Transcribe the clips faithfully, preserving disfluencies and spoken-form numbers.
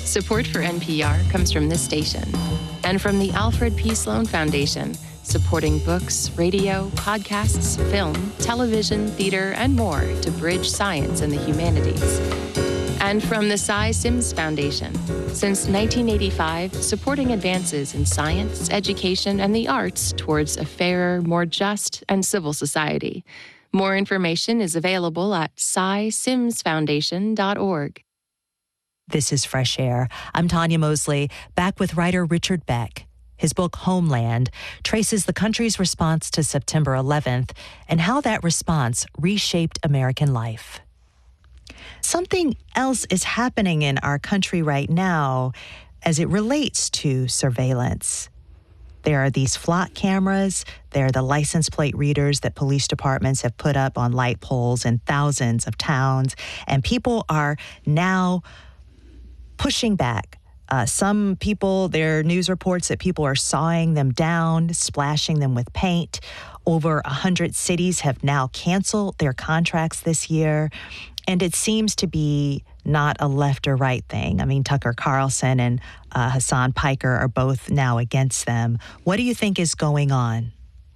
Support for N P R comes from this station and from the Alfred P. Sloan Foundation, supporting books, radio, podcasts, film, television, theater, and more to bridge science and the humanities. And from the Cy Sims Foundation, since nineteen eighty-five, supporting advances in science, education, and the arts towards a fairer, more just, and civil society. More information is available at cy sims foundation dot org. This is Fresh Air. I'm Tanya Mosley, back with writer Richard Beck. His book, Homeland, traces the country's response to September eleventh and how that response reshaped American life. Something else is happening in our country right now as it relates to surveillance. There are these flock cameras. There are the license plate readers that police departments have put up on light poles in thousands of towns, and people are now pushing back. Uh, some people, there are news reports that people are sawing them down, splashing them with paint. Over one hundred cities have now canceled their contracts this year, and it seems to be not a left or right thing. I mean, Tucker Carlson and uh, Hassan Piker are both now against them. What do you think is going on?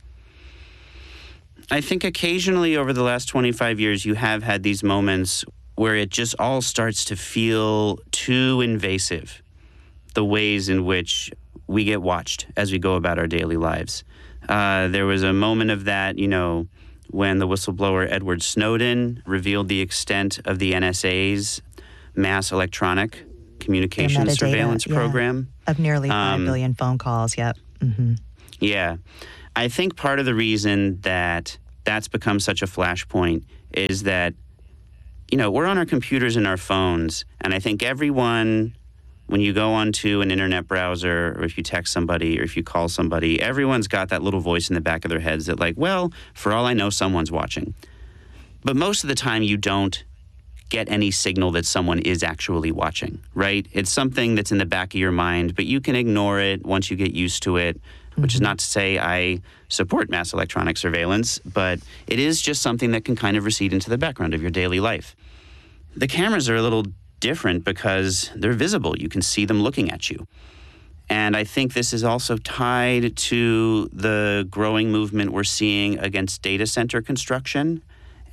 I think occasionally over the last twenty-five years, you have had these moments where it just all starts to feel too invasive, the ways in which we get watched as we go about our daily lives. Uh, there was a moment of that, you know, when the whistleblower Edward Snowden revealed the extent of the N S A's mass electronic communication surveillance yeah, program. Of nearly five um, billion phone calls, yep. Mm-hmm. Yeah. I think part of the reason that that's become such a flashpoint is that, you know, we're on our computers and our phones, and I think everyone, when you go onto an internet browser, or if you text somebody, or if you call somebody, everyone's got that little voice in the back of their heads that like, well, for all I know, someone's watching. But most of the time you don't get any signal that someone is actually watching, right? It's something that's in the back of your mind, but you can ignore it once you get used to it, which mm-hmm. is not to say I support mass electronic surveillance, but it is just something that can kind of recede into the background of your daily life. The cameras are a little different because they're visible. You can see them looking at you. And I think this is also tied to the growing movement we're seeing against data center construction.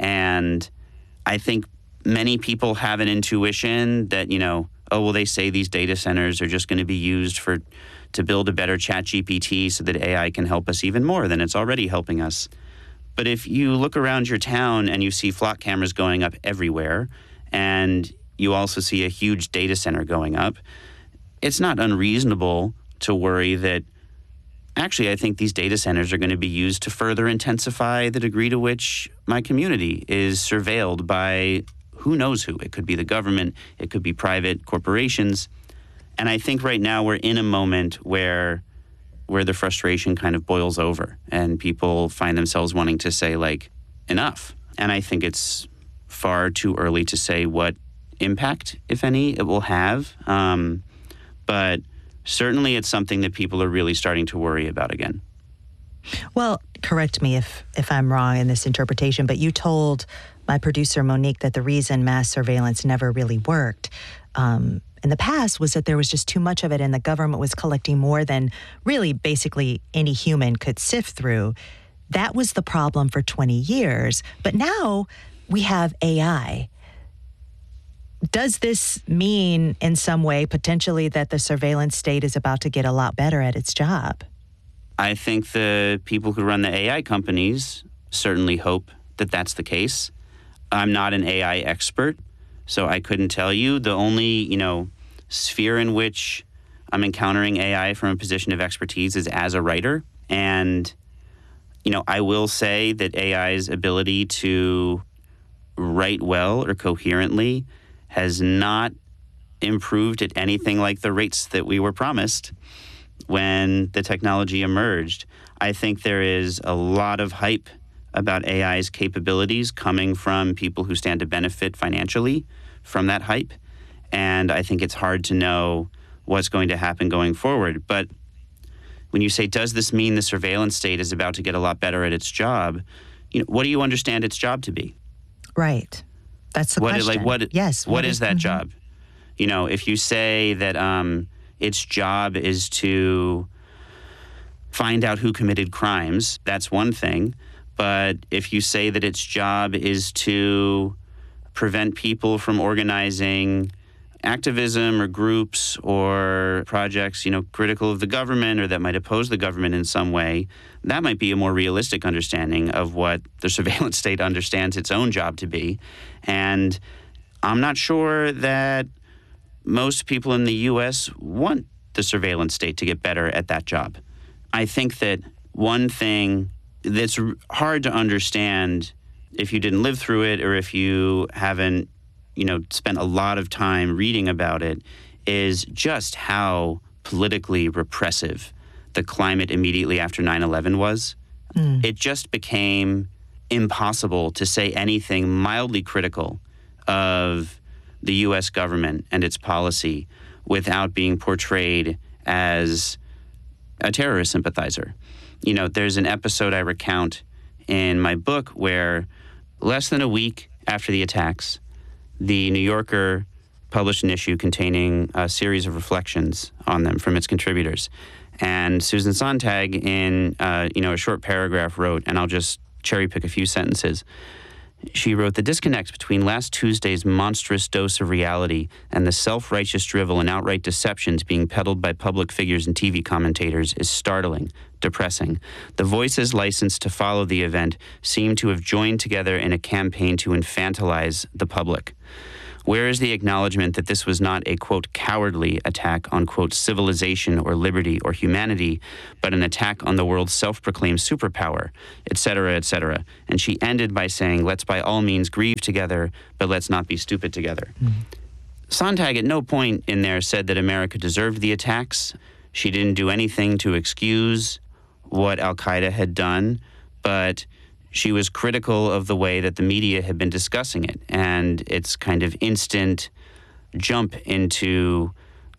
And I think many people have an intuition that, you know, oh, well, they say these data centers are just going to be used for to build a better Chat G P T so that A I can help us even more than it's already helping us. But if you look around your town and you see flock cameras going up everywhere, and you also see a huge data center going up, it's not unreasonable to worry that actually I think these data centers are going to be used to further intensify the degree to which my community is surveilled by who knows who. It could be the government, it could be private corporations. And I think right now we're in a moment where where the frustration kind of boils over and people find themselves wanting to say, like, enough. And I think it's far too early to say what impact, if any, it will have. Um, but certainly it's something that people are really starting to worry about again. Well, correct me if, if I'm wrong in this interpretation, but you told my producer, Monique, that the reason mass surveillance never really worked um, in the past was that there was just too much of it and the government was collecting more than really basically any human could sift through. That was the problem for twenty years. But now we have A I. Does this mean in some way potentially that the surveillance state is about to get a lot better at its job? I think the people who run the A I companies certainly hope that that's the case. I'm not an A I expert, so I couldn't tell you. The only, you know, sphere in which I'm encountering A I from a position of expertise is as a writer. And, you know, I will say that A I's ability to write well or coherently has not improved at anything like the rates that we were promised when the technology emerged. I think there is a lot of hype about A I's capabilities coming from people who stand to benefit financially from that hype. And I think it's hard to know what's going to happen going forward. But when you say, does this mean the surveillance state is about to get a lot better at its job? You know, what do you understand its job to be? Right. That's the what, question. Like, what, yes. What, what is, is that mm-hmm. job? You know, if you say that um, its job is to find out who committed crimes, that's one thing. But if you say that its job is to prevent people from organizing activism or groups or projects, you know, critical of the government or that might oppose the government in some way, that might be a more realistic understanding of what the surveillance state understands its own job to be. And I'm not sure that most people in the U S want the surveillance state to get better at that job. I think that one thing that's hard to understand if you didn't live through it or if you haven't, you know, spent a lot of time reading about it is just how politically repressive the climate immediately after nine eleven was. Mm. It just became impossible to say anything mildly critical of the U S government and its policy without being portrayed as a terrorist sympathizer. You know, there's an episode I recount in my book where less than a week after the attacks, the New Yorker published an issue containing a series of reflections on them from its contributors. And Susan Sontag, in uh, you know a short paragraph, wrote, and I'll just cherry pick a few sentences. She wrote, "The disconnect between last Tuesday's monstrous dose of reality and the self-righteous drivel and outright deceptions being peddled by public figures and T V commentators is startling, depressing. The voices licensed to follow the event seem to have joined together in a campaign to infantilize the public. Where is the acknowledgement that this was not a, quote, cowardly attack on, quote, civilization or liberty or humanity, but an attack on the world's self-proclaimed superpower, et cetera, et cetera." And she ended by saying, "Let's by all means grieve together, but let's not be stupid together." Mm-hmm. Sontag at no point in there said that America deserved the attacks. She didn't do anything to excuse what al-Qaeda had done, but she was critical of the way that the media had been discussing it and its kind of instant jump into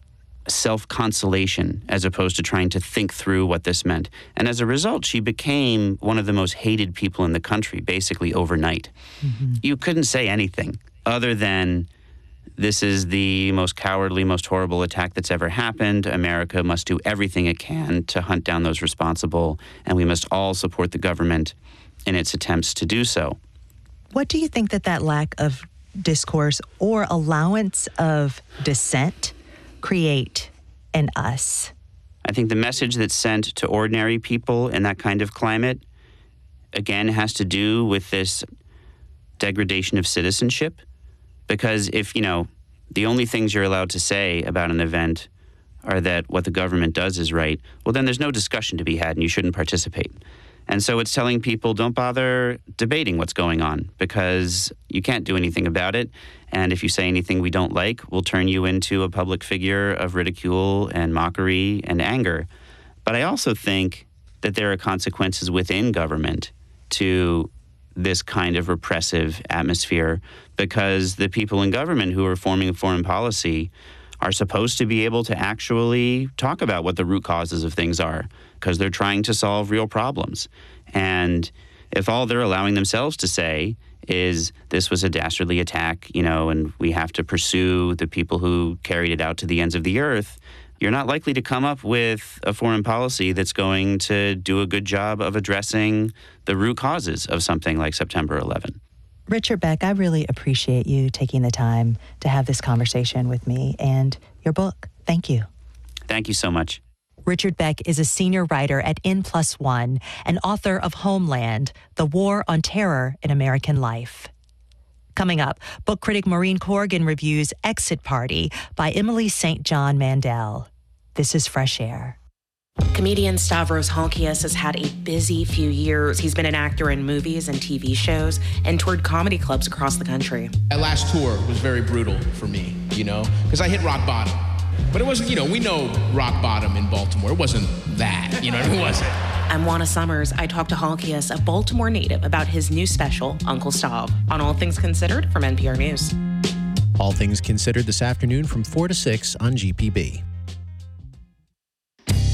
self-consolation as opposed to trying to think through what this meant. And as a result, she became one of the most hated people in the country, basically overnight. Mm-hmm. You couldn't say anything other than, this is the most cowardly, most horrible attack that's ever happened. America must do everything it can to hunt down those responsible, and we must all support the government in its attempts to do so. What do you think that that lack of discourse or allowance of dissent create in us? I think the message that's sent to ordinary people in that kind of climate, again, has to do with this degradation of citizenship. Because if, you know, the only things you're allowed to say about an event are that what the government does is right, well, then there's no discussion to be had and you shouldn't participate. And so it's telling people, don't bother debating what's going on because you can't do anything about it. And if you say anything we don't like, we'll turn you into a public figure of ridicule and mockery and anger. But I also think that there are consequences within government to this kind of repressive atmosphere because the people in government who are forming foreign policy are supposed to be able to actually talk about what the root causes of things are because they're trying to solve real problems. And if all they're allowing themselves to say is this was a dastardly attack, you know, and we have to pursue the people who carried it out to the ends of the earth, you're not likely to come up with a foreign policy that's going to do a good job of addressing the root causes of something like September eleventh. Richard Beck, I really appreciate you taking the time to have this conversation with me and your book. Thank you. Thank you so much. Richard Beck is a senior writer at N plus one and author of Homeland, The War on Terror in American Life. Coming up, book critic Maureen Corrigan reviews Exit Party by Emily Saint John Mandel. This is Fresh Air. Comedian Stavros Halkias has had a busy few years. He's been an actor in movies and T V shows and toured comedy clubs across the country. That last tour was very brutal for me, you know, because I hit rock bottom. But it wasn't, you know, we know rock bottom in Baltimore. It wasn't that, you know, it wasn't. I'm Juana Summers. I talked to Halkias, a Baltimore native, about his new special, Uncle Stav, on All Things Considered from N P R News. All Things Considered this afternoon from four to six on G P B.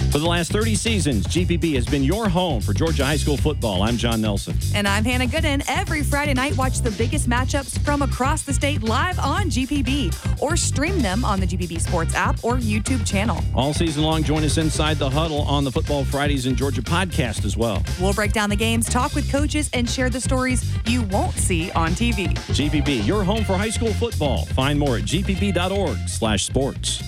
For the last thirty seasons, G P B has been your home for Georgia high school football. I'm John Nelson. And I'm Hannah Gooden. Every Friday night, watch the biggest matchups from across the state live on G P B or stream them on the G P B Sports app or YouTube channel. All season long, join us inside the huddle on the Football Fridays in Georgia podcast as well. We'll break down the games, talk with coaches, and share the stories you won't see on T V. G P B, your home for high school football. Find more at g p b dot org slash sports.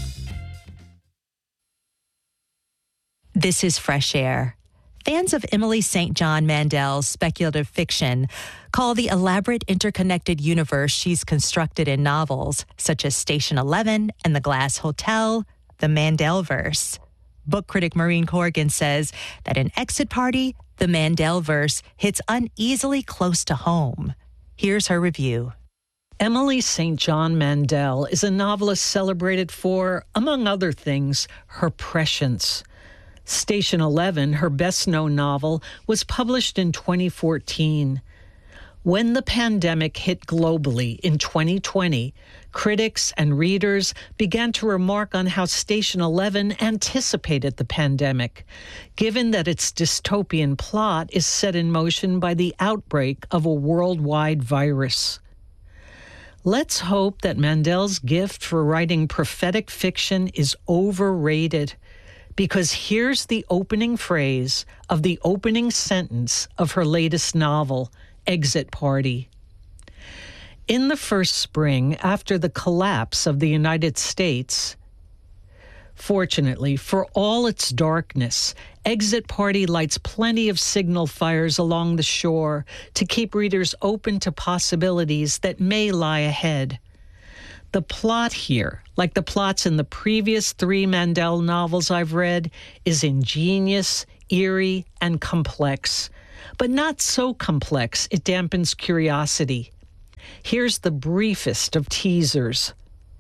This is Fresh Air. Fans of Emily Saint John Mandel's speculative fiction call the elaborate interconnected universe she's constructed in novels, such as Station Eleven and The Glass Hotel, the Mandelverse. Book critic Maureen Corrigan says that in Exit Party, the Mandelverse hits uneasily close to home. Here's her review. Emily Saint John Mandel is a novelist celebrated for, among other things, her prescience. Station Eleven, her best-known novel, was published in twenty fourteen. When the pandemic hit globally in twenty twenty, critics and readers began to remark on how Station Eleven anticipated the pandemic, given that its dystopian plot is set in motion by the outbreak of a worldwide virus. Let's hope that Mandel's gift for writing prophetic fiction is overrated, because here's the opening phrase of the opening sentence of her latest novel, Exit Party. In the first spring after the collapse of the United States, fortunately, for all its darkness, Exit Party lights plenty of signal fires along the shore to keep readers open to possibilities that may lie ahead. The plot here, like the plots in the previous three Mandel novels I've read, is ingenious, eerie, and complex, but not so complex it dampens curiosity. Here's the briefest of teasers.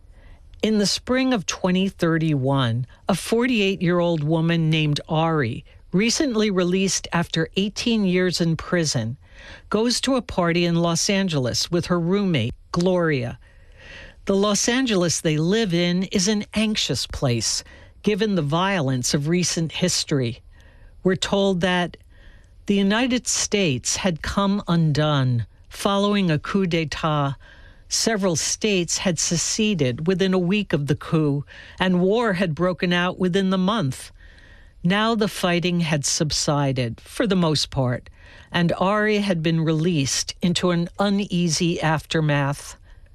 In the spring of twenty thirty-one, a forty-eight-year-old woman named Ari, recently released after eighteen years in prison, goes to a party in Los Angeles with her roommate, Gloria. The Los Angeles they live in is an anxious place, given the violence of recent history. We're told that the United States had come undone following a coup d'etat. Several states had seceded within a week of the coup, and war had broken out within the month. Now the fighting had subsided, for the most part, and Ari had been released into an uneasy aftermath.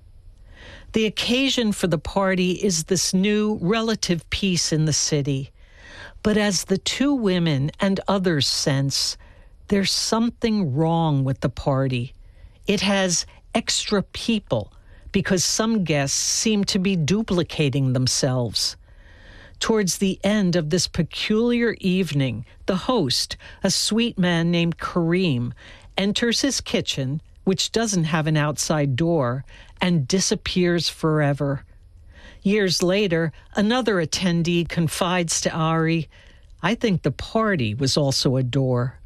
The occasion for the party is this new relative peace in the city. But as the two women and others sense, there's something wrong with the party. It has extra people because some guests seem to be duplicating themselves. Towards the end of this peculiar evening, the host, a sweet man named Kareem, enters his kitchen, which doesn't have an outside door, and disappears forever. Years later, another attendee confides to Ari, "I think the party was also a door."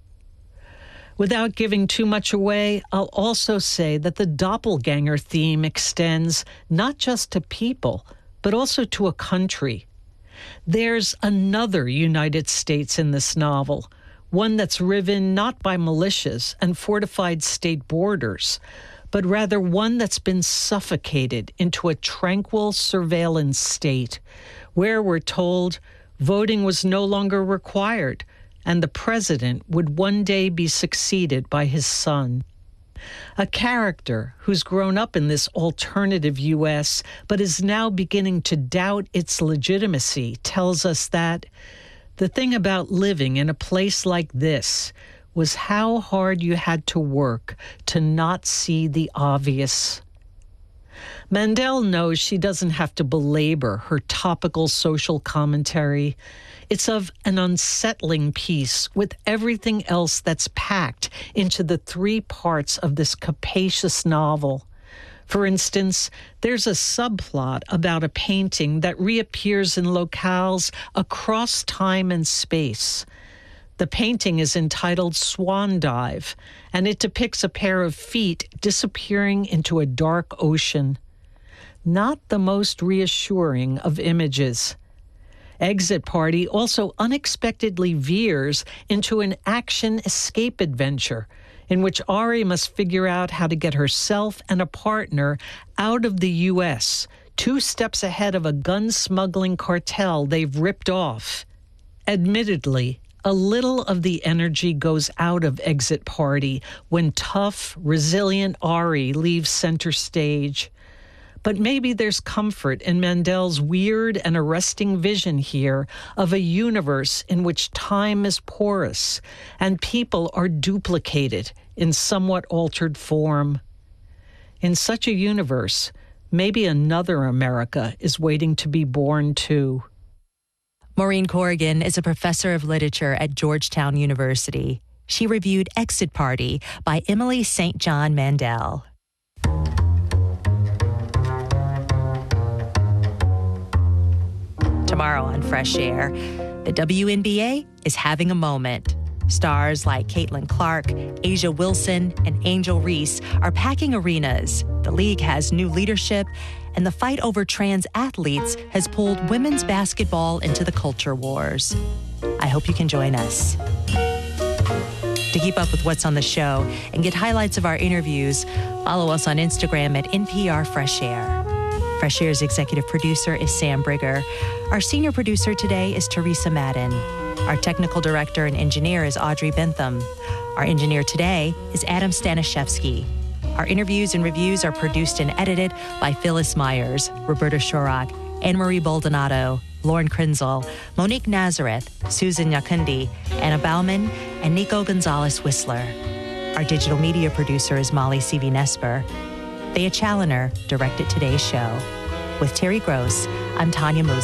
Without giving too much away, I'll also say that the doppelganger theme extends not just to people, but also to a country. There's another United States in this novel, one that's riven not by militias and fortified state borders, but rather one that's been suffocated into a tranquil surveillance state, where we're told voting was no longer required, and the president would one day be succeeded by his son. A character who's grown up in this alternative U S but is now beginning to doubt its legitimacy tells us that the thing about living in a place like this was how hard you had to work to not see the obvious. Mandel knows she doesn't have to belabor her topical social commentary. It's of an unsettling piece with everything else that's packed into the three parts of this capacious novel. For instance, there's a subplot about a painting that reappears in locales across time and space. The painting is entitled Swan Dive, and it depicts a pair of feet disappearing into a dark ocean. Not the most reassuring of images. Exit Party also unexpectedly veers into an action escape adventure in which Ari must figure out how to get herself and a partner out of the U S, two steps ahead of a gun smuggling cartel they've ripped off. Admittedly, a little of the energy goes out of Exit Party when tough, resilient Ari leaves center stage. But maybe there's comfort in Mandel's weird and arresting vision here of a universe in which time is porous and people are duplicated in somewhat altered form. In such a universe, maybe another America is waiting to be born too. Maureen Corrigan is a professor of literature at Georgetown University. She reviewed Exit Party by Emily Saint John Mandel. Tomorrow on Fresh Air, the W N B A is having a moment. Stars like Caitlin Clark, Asia Wilson, and Angel Reese are packing arenas. The league has new leadership, and the fight over trans athletes has pulled women's basketball into the culture wars. I hope you can join us. To keep up with what's on the show and get highlights of our interviews, follow us on Instagram at N P R Fresh Air. Fresh Air's executive producer is Sam Brigger. Our senior producer today is Teresa Madden. Our technical director and engineer is Audrey Bentham. Our engineer today is Adam Staniszewski. Our interviews and reviews are produced and edited by Phyllis Myers, Roberta Shorak, Anne-Marie Baldonado, Lauren Krenzel, Monique Nazareth, Susan Yakundi, Anna Bauman, and Nico Gonzalez-Whistler. Our digital media producer is Molly C V Nesper. Thea Challoner directed today's show. With Terry Gross, I'm Tanya Mosley.